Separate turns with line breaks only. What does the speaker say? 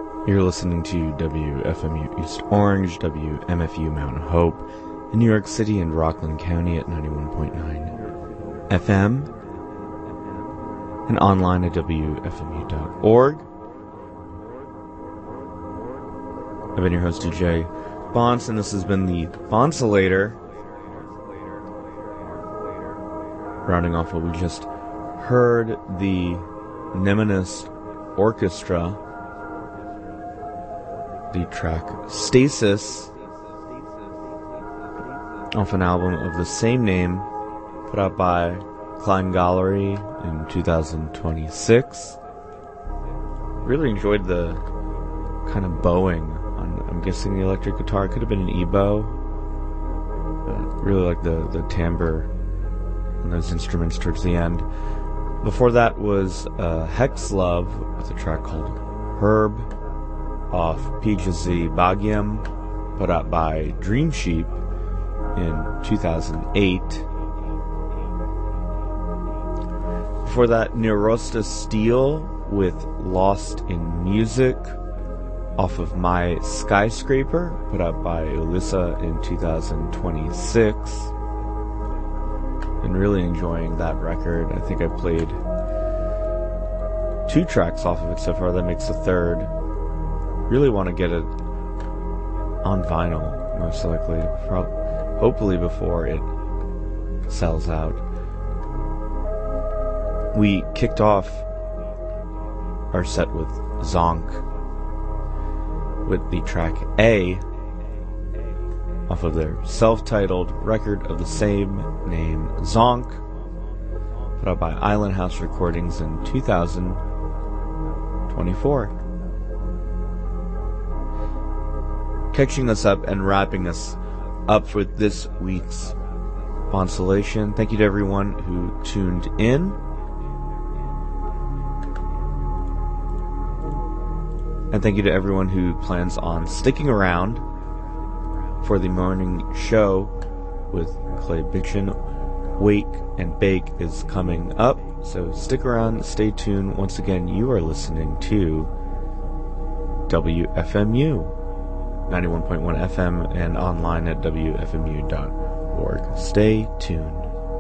You're listening to WFMU East Orange, WMFU Mount Hope, in New York City and Rockland County at 91.9 FM, and online at WFMU.org. I've been your host, DJ Bonce, and this has been the Bonsolator. Rounding off what we just heard, the Nemesis Orchestra, the track Stasis, off an album of the same name, put out by Klein Gallery in 2026. Really enjoyed the kind of bowing on, I'm guessing, the electric guitar. It could have been an E-bow. Really like the timbre and those instruments towards the end. Before that was Hex Love with a track called Herb, off PJZ Bhagyam, put out by Dream Sheep in 2008. Before that, Neurosta Steel with Lost in Music, off of My Skyscraper, put out by Ulissa in 2026. Been really enjoying that record. I think I played 2 tracks off of it so far. That makes the third. Really want to get it on vinyl, most likely. Hopefully before it sells out. We kicked off our set with Zonk with the track A off of their self-titled record of the same name, Zonk, put out by Island House Recordings in 2024. Catching us up and wrapping us up for this week's Bonsolation. Thank you to everyone who tuned in. And thank you to everyone who plans on sticking around for the morning show with Clay Biction. Wake and Bake is coming up, so stick around, stay tuned. Once again, you are listening to WFMU 91.1 FM and online at WFMU.org. Stay tuned.